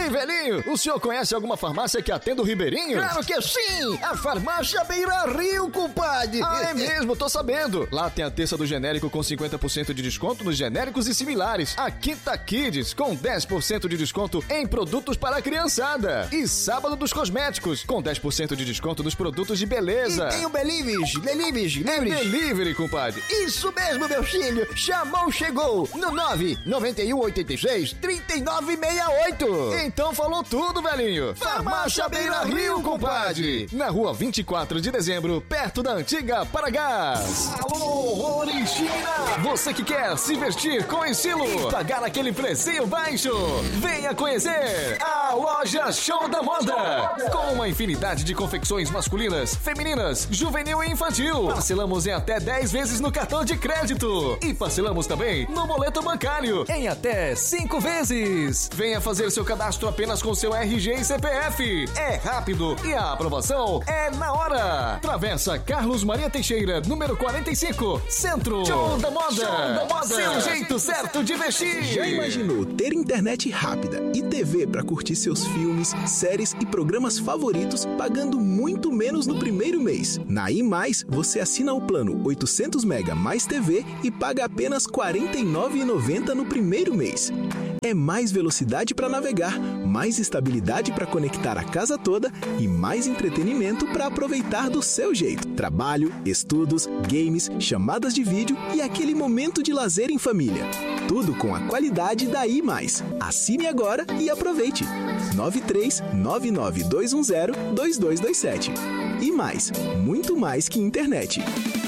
velhinho, o senhor conhece alguma farmácia que atenda o Ribeirinho? Claro que sim! A farmácia Beira Rio, compadre! Ah, é mesmo, tô sabendo. Lá tem a terça do genérico com 50% de desconto nos genéricos e similares. A Quinta Kids com 10% de desconto em produtos para a criançada. E sábado dos cosméticos com 10% de desconto nos produtos de beleza. E tem o Belives. Delivery, compadre. Isso mesmo, meu filho. Chamou, chegou. No 99186-3968. Então falou tudo, velhinho. Farmácia Beira Rio, compadre. Na rua 24 de dezembro, perto da antiga Paragás. Alô, Orixina. Você que quer se vestir com estilo e pagar aquele precinho baixo, venha conhecer a Loja Show da Moda. Com uma infinidade de confecções masculinas, femininas, juvenil e infantil. Parcelamos em até 10 vezes no cartão de crédito. E parcelamos também no boleto bancário em até 5 vezes. Venha fazer seu cadastro apenas com seu RG e CPF. É rápido e a aprovação é na hora. Travessa Carlos Maria Teixeira, número 45, Centro. Show da Moda. Show da Moda. Seu jeito certo de vestir. Já imaginou ter internet rápida e TV para curtir seus filmes, séries e programas favoritos pagando muito menos no primeiro mês? Na iMais, você assina o plano 800 MB mais TV e paga apenas R$ 49,90 no primeiro mês. É mais velocidade para navegar, mais estabilidade para conectar a casa toda e mais entretenimento para aproveitar do seu jeito. Trabalho, estudos, games, chamadas de vídeo e aquele momento de lazer em família. Tudo com a qualidade da iMais. Assine agora e aproveite. 93-99210-2227. E mais, muito mais que internet.